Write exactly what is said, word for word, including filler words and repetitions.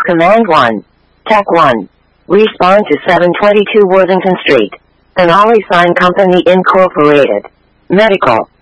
Command one. Tech one. Respond to seven twenty-two Worthington Street. Denali Sign Company Incorporated. Medical.